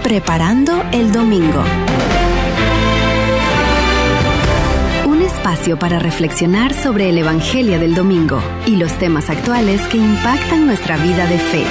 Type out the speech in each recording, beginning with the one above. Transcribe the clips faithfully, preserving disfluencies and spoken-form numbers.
Preparando el Domingo. Un espacio para reflexionar sobre el Evangelio del Domingo y los temas actuales que impactan nuestra vida de fe.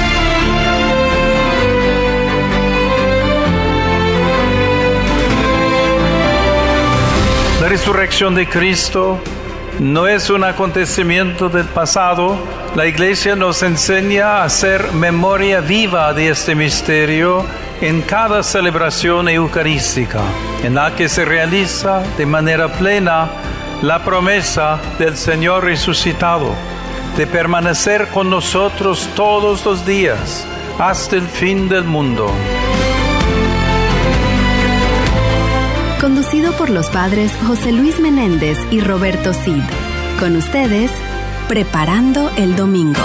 La resurrección de Cristo no es un acontecimiento del pasado. La Iglesia nos enseña a hacer memoria viva de este misterio en cada celebración eucarística, en la que se realiza de manera plena la promesa del Señor resucitado, de permanecer con nosotros todos los días, hasta el fin del mundo. Conducido por los padres José Luis Menéndez y Roberto Cid. Con ustedes, Preparando el Domingo.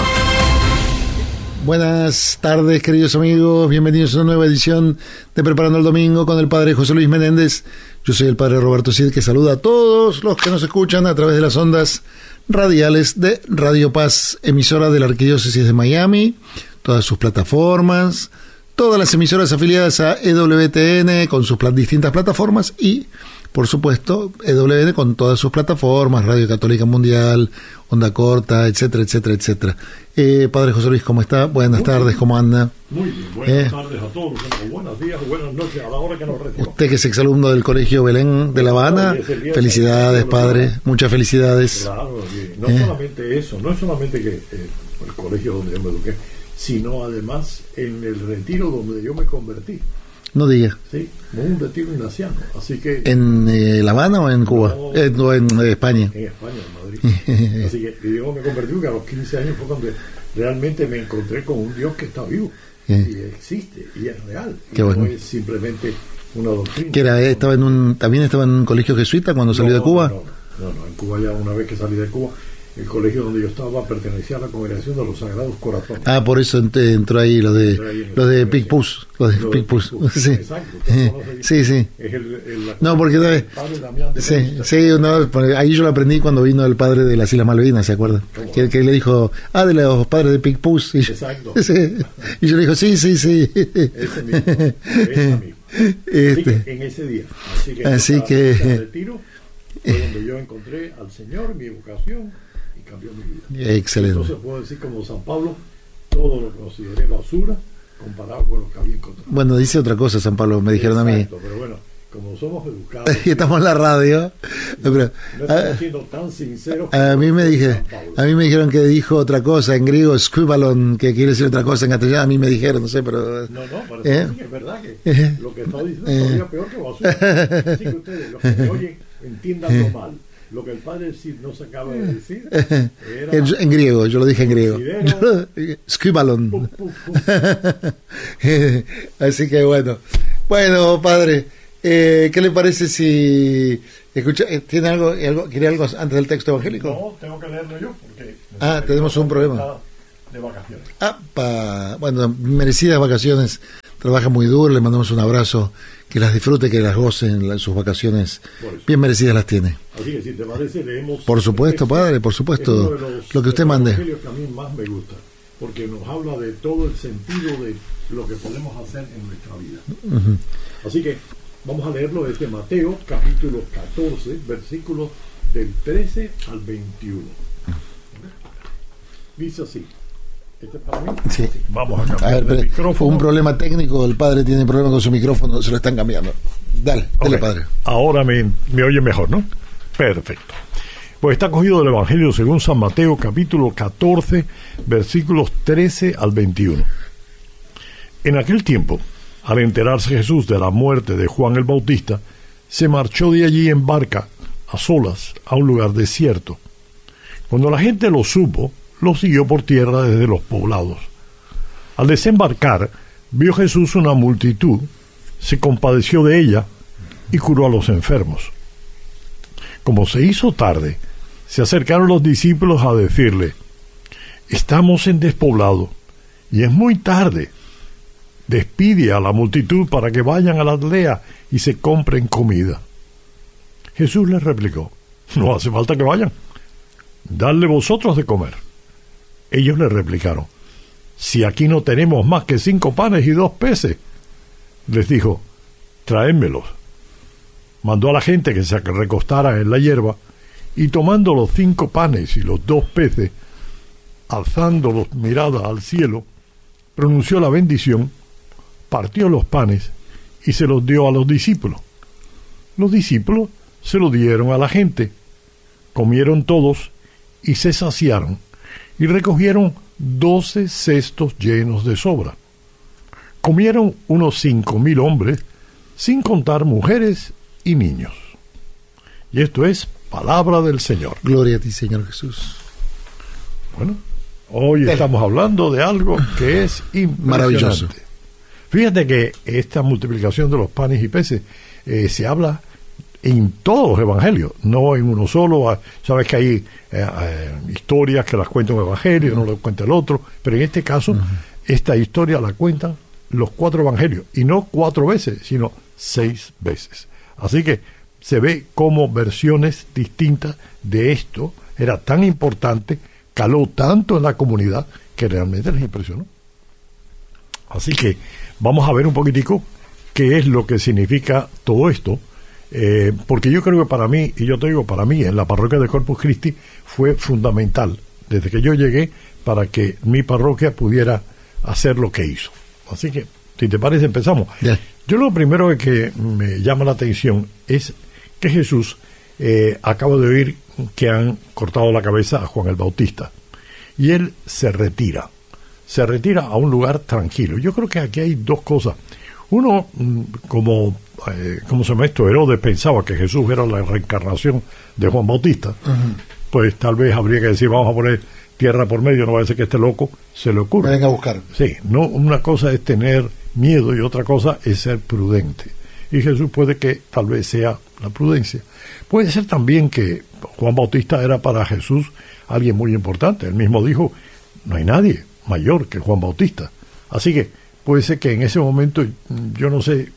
Buenas tardes, queridos amigos. Bienvenidos a una nueva edición de Preparando el Domingo con el padre José Luis Menéndez. Yo soy el padre Roberto Cid, que saluda a todos los que nos escuchan a través de las ondas radiales de Radio Paz, emisora de la Arquidiócesis de Miami, todas sus plataformas, todas las emisoras afiliadas a E W T N con sus distintas plataformas y, por supuesto, E W N con todas sus plataformas, Radio Católica Mundial, Onda Corta, etcétera, etcétera, etcétera. Eh, Padre José Luis, ¿cómo está? Buenas muy tardes, bien. ¿Cómo anda? Muy bien, buenas eh, tardes a todos, buenos días, buenas noches, a la hora que nos reciban. Usted que es exalumno del Colegio Belén de La Habana, felicidades, Padre, muchas felicidades. Claro, no eh. solamente eso, no es solamente que eh, el colegio donde yo me eduqué, sino además en el retiro donde yo me convertí. No diga. Sí, un retiro ignaciano, así que... ¿En eh, La Habana o en Cuba? No, eh, no, en eh, España. En España, en Madrid. Así que yo me convertí porque a los quince años fue cuando realmente me encontré con un Dios que está vivo, eh. y existe, y es real. Qué y bueno. No es simplemente una doctrina. ¿Que era, estaba en un, también estaba en un colegio jesuita cuando no, salió de Cuba? No, no, no, no, en Cuba ya una vez que salí de Cuba, el colegio donde yo estaba pertenecía a la Congregación de los Sagrados Corazones. Ah, por eso entró ahí lo de los de Picpus, los de Picpus. Sí. Exacto. Sí, sí. Es el, el, la, no, porque el padre Damián de sí, sí, no, ahí yo lo aprendí cuando vino el padre de las Islas Malvinas, ¿se acuerdan? Que, que le dijo, ah, de los padres de Picpus. Y, exacto. Sí, y yo le dijo, sí, sí, sí. Ese mismo, ese mismo. Este. Así que en ese día, así que, así que ese retiro fue donde yo encontré al Señor, mi vocación, cambió mi vida. Excelente. Entonces puedo decir como San Pablo, todo lo consideré basura comparado con lo que había encontrado. Bueno, dice otra cosa San Pablo, me dijeron exacto, a mí. Pero bueno, como somos educados y estamos en la radio. No, pero, no estamos siendo tan sinceros. A, a mí me dije, a mí me dijeron que dijo otra cosa en griego, squibalon, que quiere decir otra cosa en castellano. A mí me dijeron, no sé, pero. No, no, parece ¿eh? que es verdad que eh, lo que está diciendo es todavía peor que basura. Así que ustedes, los que me oyen, entiéndanlo mal. Lo que el padre Cid nos acaba de decir era en, en griego, yo lo dije en griego. Squibalon. Pum, pum, pum. Así que bueno. Bueno, padre, eh, ¿qué le parece si escucha, tiene algo, algo, quiere algo antes del texto evangélico? No, tengo que leerlo yo porque ah, tenemos un problema de vacaciones. Ah, pa, bueno, merecidas vacaciones. Trabaja muy duro, le mandamos un abrazo, que las disfrute, que las goce en sus vacaciones, bien merecidas las tiene. Así que si te parece, leemos. Por supuesto, padre, por supuesto, los, lo que usted mande. Que a mí más me gusta, porque nos habla de todo el sentido de lo que podemos hacer en nuestra vida. Uh-huh. Así que vamos a leerlo desde Mateo, capítulo catorce, versículos del trece al veintiuno. Dice así. ¿Este es para mí? Sí. Vamos a cambiar a ver, el micrófono. Fue un problema técnico, el padre tiene problema con su micrófono, se lo están cambiando. Dale, dale, okay. Padre. Ahora me, me oye mejor, ¿no? Perfecto. Pues está cogido del Evangelio según San Mateo, capítulo catorce, versículos trece al veintiuno. En aquel tiempo, al enterarse Jesús de la muerte de Juan el Bautista, se marchó de allí en barca, a solas, a un lugar desierto. Cuando la gente lo supo, lo siguió por tierra desde los poblados. Al desembarcar, vio Jesús una multitud, se compadeció de ella y curó a los enfermos. Como se hizo tarde, se acercaron los discípulos a decirle: estamos en despoblado y es muy tarde. Despide a la multitud para que vayan a la aldea y se compren comida. Jesús les replicó: no hace falta que vayan, dadle vosotros de comer. Ellos le replicaron: si aquí no tenemos más que cinco panes y dos peces. les dijo, traédmelos. Mandó a la gente que se recostara en la hierba, y tomando los cinco panes y los dos peces, alzando los miradas al cielo, pronunció la bendición, partió los panes y se los dio a los discípulos. Los discípulos se lo dieron a la gente. Comieron todos y se saciaron, y recogieron doce cestos llenos de sobra. Comieron unos cinco mil hombres, sin contar mujeres y niños. Y esto es palabra del Señor. Gloria a ti, Señor Jesús. Bueno, hoy estamos hablando de algo que es impresionante. Maravilloso. Fíjate que esta multiplicación de los panes y peces eh, se habla en todos los evangelios, no en uno solo. Sabes que hay eh, eh, historias que las cuenta un evangelio, no lo cuenta el otro, pero en este caso, uh-huh. esta historia la cuentan los cuatro evangelios, y no cuatro veces, sino seis veces. Así que se ve como versiones distintas de esto era tan importante, caló tanto en la comunidad, que realmente les impresionó. Así que vamos a ver un poquitico qué es lo que significa todo esto, eh, porque yo creo que para mí, y yo te digo para mí, en la parroquia de Corpus Christi fue fundamental, desde que yo llegué, para que mi parroquia pudiera hacer lo que hizo. Así que, si te parece, empezamos. Yeah. Yo lo primero que me llama la atención es que Jesús eh, acaba de oír que han cortado la cabeza a Juan el Bautista, y él se retira. Se retira a un lugar tranquilo. Yo creo que aquí hay dos cosas. Uno, como, eh, ¿cómo se llama esto? Herodes pensaba que Jesús era la reencarnación de Juan Bautista. Uh-huh. Pues tal vez habría que decir, vamos a poner tierra por medio, no va a ser que este loco se le ocurra. Venga a buscar. Sí, no, una cosa es tener miedo y otra cosa es ser prudente. Y Jesús puede que tal vez sea la prudencia. Puede ser también que Juan Bautista era para Jesús alguien muy importante. Él mismo dijo, no hay nadie mayor que Juan Bautista. Así que puede ser que en ese momento, yo no sé,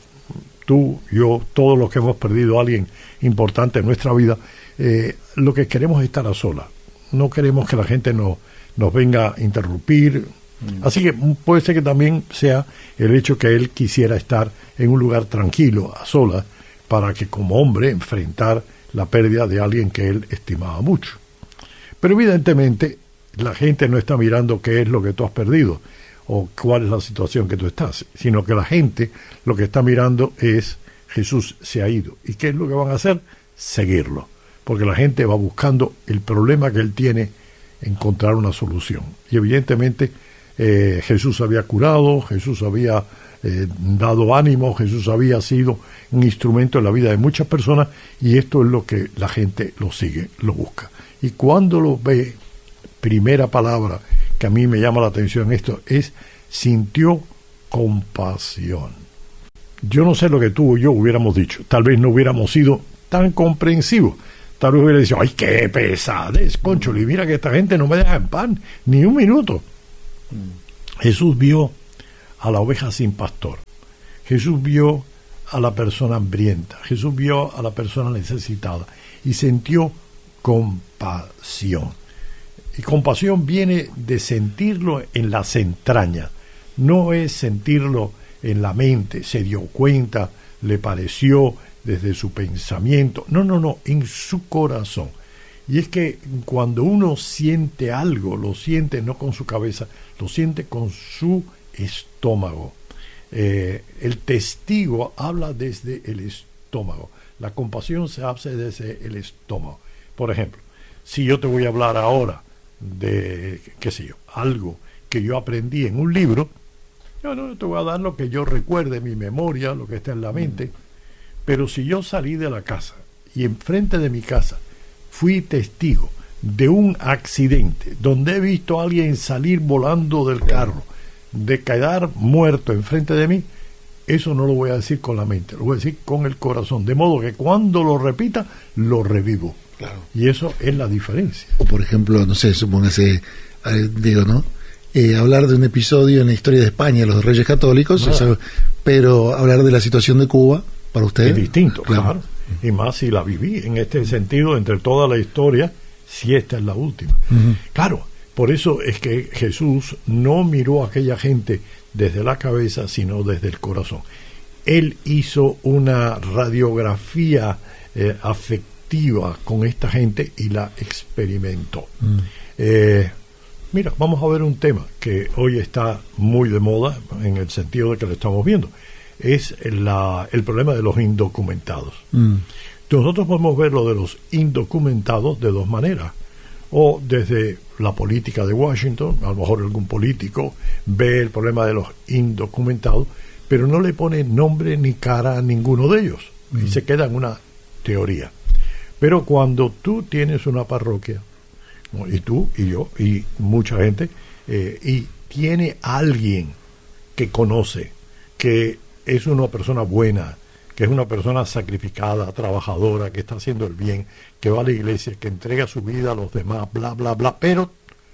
tú, yo, todos los que hemos perdido a alguien importante en nuestra vida, eh, lo que queremos es estar a solas. No queremos que la gente nos, nos venga a interrumpir. Mm. Así que puede ser que también sea el hecho que él quisiera estar en un lugar tranquilo, a solas, para que como hombre enfrentar la pérdida de alguien que él estimaba mucho. Pero evidentemente la gente no está mirando qué es lo que tú has perdido o cuál es la situación que tú estás, sino que la gente lo que está mirando es Jesús se ha ido. ¿Y qué es lo que van a hacer? Seguirlo. Porque la gente va buscando el problema que él tiene, encontrar una solución. Y evidentemente eh, Jesús había curado, Jesús había eh, dado ánimo, Jesús había sido un instrumento en la vida de muchas personas, y esto es lo que la gente lo sigue, lo busca. Y cuando lo ve, primera palabra que a mí me llama la atención esto es, sintió compasión. Yo no sé lo que tú o yo hubiéramos dicho, tal vez no hubiéramos sido tan comprensivos, tal vez hubiera dicho, ay, qué pesadez, conchole, mira que esta gente no me deja en paz ni un minuto. Mm. Jesús vio a la oveja sin pastor, Jesús vio a la persona hambrienta, Jesús vio a la persona necesitada y sintió compasión. Y compasión viene de sentirlo en las entrañas, no es sentirlo en la mente, se dio cuenta, le pareció desde su pensamiento, no, no, no, en su corazón. Y es que cuando uno siente algo, lo siente no con su cabeza, lo siente con su estómago. Eh, el testigo habla desde el estómago, la compasión se hace desde el estómago. Por ejemplo, si yo te voy a hablar ahora de, qué sé yo, algo que yo aprendí en un libro, yo no te voy a dar lo que yo recuerde, mi memoria, lo que está en la mente, pero si yo salí de la casa y enfrente de mi casa fui testigo de un accidente donde he visto a alguien salir volando del carro, de quedar muerto enfrente de mí, eso no lo voy a decir con la mente, lo voy a decir con el corazón, de modo que cuando lo repita, lo revivo. Claro. Y eso es la diferencia. O por ejemplo, no sé, supóngase, eh, digo, ¿no? Eh, hablar de un episodio en la historia de España, los Reyes Católicos, no. Eso, pero hablar de la situación de Cuba, para usted... Es distinto, claro. claro. Y más si la viví, en este sentido, entre toda la historia, si esta es la última. Uh-huh. Claro, por eso es que Jesús no miró a aquella gente desde la cabeza, sino desde el corazón. él hizo una radiografía eh, afectiva con esta gente y la experimentó. Mm. Eh, mira, vamos a ver un tema que hoy está muy de moda en el sentido de que lo estamos viendo. Es la, el problema de los indocumentados. Mm. Nosotros podemos ver lo de los indocumentados de dos maneras. O desde la política de Washington, a lo mejor algún político ve el problema de los indocumentados, pero no le pone nombre ni cara a ninguno de ellos. Mm. Y se queda en una teoría. Pero cuando tú tienes una parroquia, y tú y yo y mucha gente, eh, y tiene alguien que conoce, que es una persona buena, que es una persona sacrificada, trabajadora, que está haciendo el bien, que va a la iglesia, que entrega su vida a los demás, bla, bla, bla, pero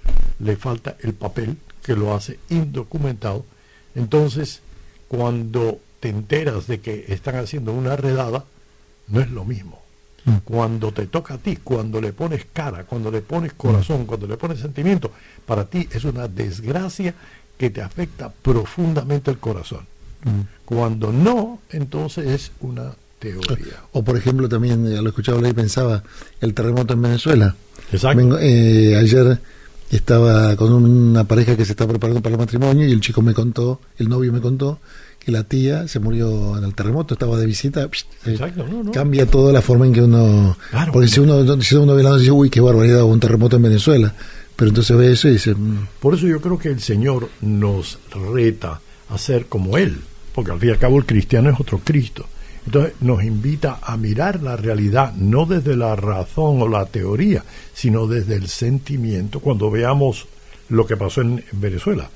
le falta el papel que lo hace indocumentado. Entonces, cuando te enteras de que están haciendo una redada, no es lo mismo. Mm. Cuando te toca a ti, cuando le pones cara, cuando le pones corazón, mm. cuando le pones sentimiento, para ti es una desgracia que te afecta profundamente el corazón. Mm. Cuando no, entonces es una teoría. O por ejemplo, también eh, lo escuchaba y pensaba, el terremoto en Venezuela. Exacto. Vengo, eh, ayer estaba con una pareja que se está preparando para el matrimonio y el chico me contó, el novio me contó, que la tía se murió en el terremoto, estaba de visita. Exacto, no, no. Cambia toda la forma en que uno... Claro, porque no. si uno si uno ve la noticia, uy, qué barbaridad, hubo un terremoto en Venezuela. Pero entonces ve eso y dice... Por eso yo creo que el Señor nos reta a ser como Él, porque al fin y al cabo el cristiano es otro Cristo. Entonces nos invita a mirar la realidad no desde la razón o la teoría, sino desde el sentimiento, cuando veamos lo que pasó en Venezuela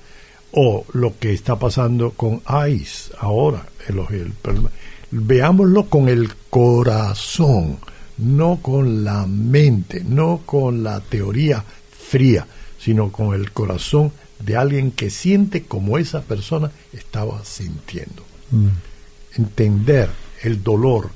o lo que está pasando con ICE ahora. El, el, el, veámoslo con el corazón, no con la mente, no con la teoría fría, sino con el corazón de alguien que siente como esa persona estaba sintiendo. Mm. Entender el dolor,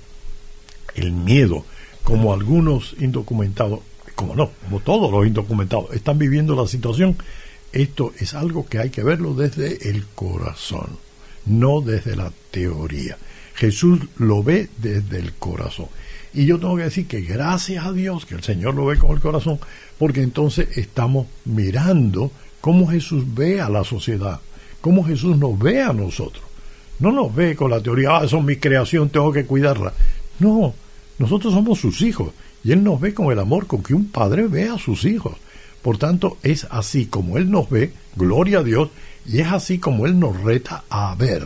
el miedo, como algunos indocumentados, como no, como todos los indocumentados están viviendo la situación. Esto es algo que hay que verlo desde el corazón, no desde la teoría. Jesús lo ve desde el corazón. Y yo tengo que decir que gracias a Dios que el Señor lo ve con el corazón, porque entonces estamos mirando cómo Jesús ve a la sociedad, cómo Jesús nos ve a nosotros. No nos ve con la teoría, ah, eso es mi creación, tengo que cuidarla. No, nosotros somos sus hijos y Él nos ve con el amor con que un padre ve a sus hijos. Por tanto, es así como Él nos ve, gloria a Dios, y es así como Él nos reta a ver.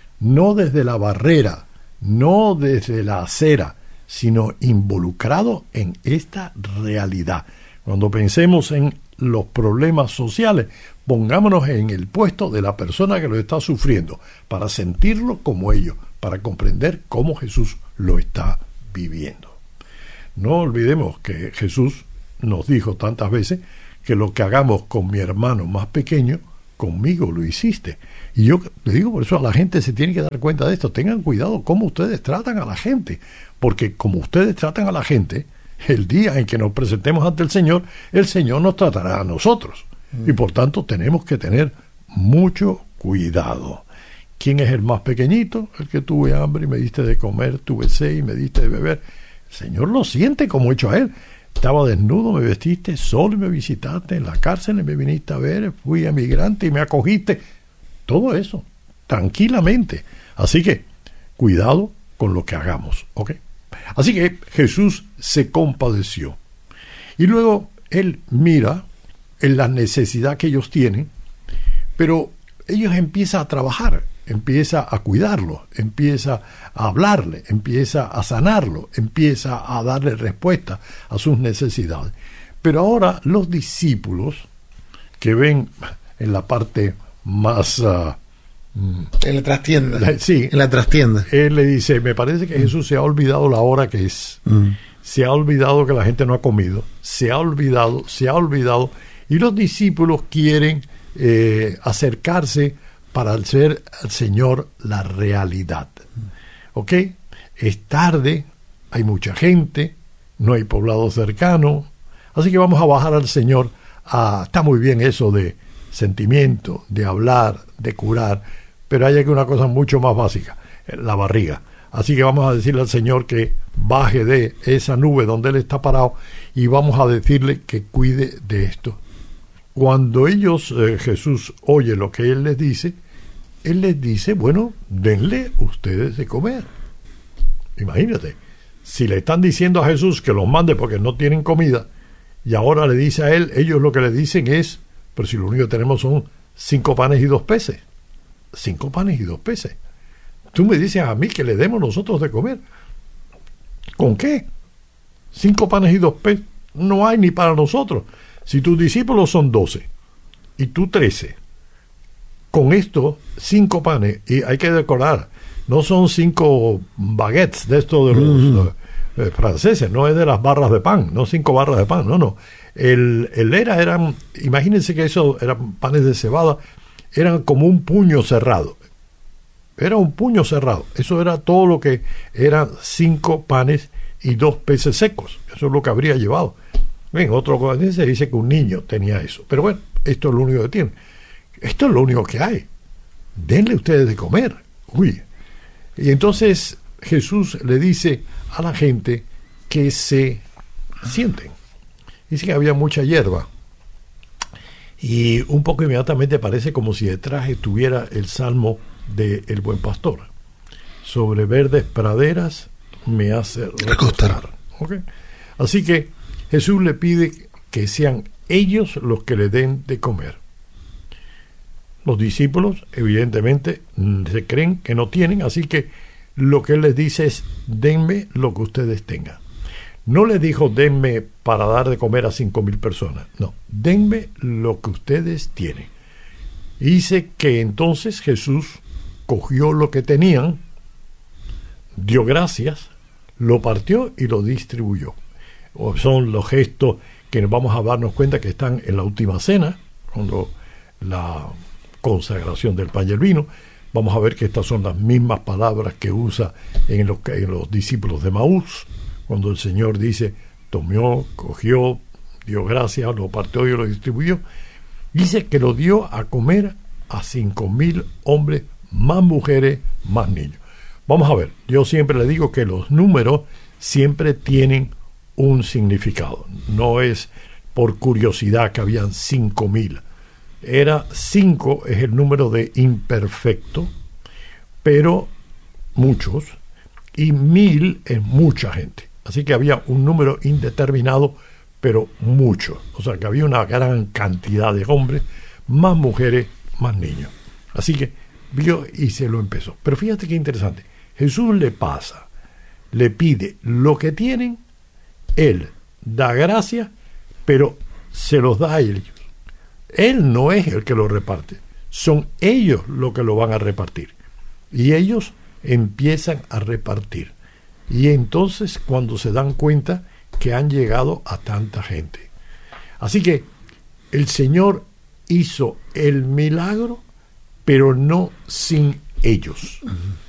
No desde la barrera, no desde la acera, sino involucrado en esta realidad. Cuando pensemos en los problemas sociales, pongámonos en el puesto de la persona que lo está sufriendo, para sentirlo como ellos, para comprender cómo Jesús lo está viviendo. No olvidemos que Jesús nos dijo tantas veces que lo que hagamos con mi hermano más pequeño, conmigo lo hiciste. Y yo le digo, por eso a la gente se tiene que dar cuenta de esto. Tengan cuidado cómo ustedes tratan a la gente, porque como ustedes tratan a la gente, el día en que nos presentemos ante el Señor, el Señor nos tratará a nosotros. Mm. Y por tanto tenemos que tener mucho cuidado. ¿Quién es el más pequeñito? El que tuve hambre y me diste de comer, tuve sed y me diste de beber. El Señor lo siente como he hecho a Él. Estaba desnudo, me vestiste, solo y me visitaste, en la cárcel y me viniste a ver, fui emigrante y me acogiste. Todo eso, tranquilamente. Así que, cuidado con lo que hagamos, ¿ok? Así que Jesús se compadeció. Y luego Él mira en la necesidad que ellos tienen, pero ellos empiezan a trabajar, empieza a cuidarlo, empieza a hablarle, empieza a sanarlo, empieza a darle respuesta a sus necesidades. Pero ahora los discípulos, que ven en la parte más... Uh, en la trastienda. La, sí, en la trastienda. Él le dice, me parece que Jesús se ha olvidado la hora que es. Mm. Se ha olvidado que la gente no ha comido. Se ha olvidado, se ha olvidado. Y los discípulos quieren eh, acercarse para hacer al Señor la realidad. ¿Ok? Es tarde, hay mucha gente, no hay poblado cercano, así que vamos a bajar al Señor. A, está muy bien eso de sentimiento, de hablar, de curar, pero hay aquí una cosa mucho más básica, la barriga. Así que vamos a decirle al Señor que baje de esa nube donde Él está parado y vamos a decirle que cuide de esto. Cuando ellos, eh, Jesús oye lo que Él les dice, Él les dice, bueno, denle ustedes de comer. Imagínate, si le están diciendo a Jesús que los mande porque no tienen comida, y ahora le dice a Él, ellos lo que le dicen es, pero si lo único que tenemos son cinco panes y dos peces. Cinco panes y dos peces. Tú me dices a mí que le demos nosotros de comer. ¿Con qué? Cinco panes y dos peces. No hay ni para nosotros. Si tus discípulos son doce y tú trece, con esto, cinco panes, y hay que decorar, no son cinco baguettes de estos de los mm. eh, franceses, no es de las barras de pan, no cinco barras de pan, no, no. El, el era, eran, imagínense que eso eran panes de cebada, eran como un puño cerrado. Era un puño cerrado. Eso era todo lo que eran cinco panes y dos peces secos. Eso es lo que habría llevado. En otro lugar se dice que un niño tenía eso. Pero bueno, esto es lo único que tiene. Esto es lo único que hay. Denle ustedes de comer. Uy. Y entonces Jesús le dice a la gente que se sienten. Dice que había mucha hierba. Y un poco inmediatamente parece como si detrás estuviera el salmo de El Buen Pastor. Sobre verdes praderas me hace recostar. ¿Okay? Así que Jesús le pide que sean ellos los que le den de comer. Los discípulos, evidentemente, se creen que no tienen, así que lo que Él les dice es, denme lo que ustedes tengan. No les dijo, denme para dar de comer a cinco mil personas. No, denme lo que ustedes tienen. Y dice que entonces Jesús cogió lo que tenían, dio gracias, lo partió y lo distribuyó. O son los gestos que nos vamos a darnos cuenta que están en la última cena, cuando la consagración del pan y el vino. Vamos a ver que estas son las mismas palabras que usa en los, en los discípulos de Maús, cuando el Señor dice, tomó, cogió, dio gracias, lo partió y lo distribuyó. Dice que lo dio a comer a cinco mil hombres, más mujeres, más niños. Vamos a ver, yo siempre le digo que los números siempre tienen un significado. No es por curiosidad que habían cinco mil. Era cinco, es el número de imperfecto, pero muchos, y mil es mucha gente. Así que había un número indeterminado, pero mucho. O sea que había una gran cantidad de hombres, más mujeres, más niños. Así que vio y se lo empezó. Pero fíjate qué interesante. Jesús le pasa, le pide lo que tienen, Él da gracia, pero se los da a ellos. Él no es el que lo reparte, son ellos los que lo van a repartir. Y ellos empiezan a repartir. Y entonces cuando se dan cuenta que han llegado a tanta gente. Así que el Señor hizo el milagro, pero no sin ellos.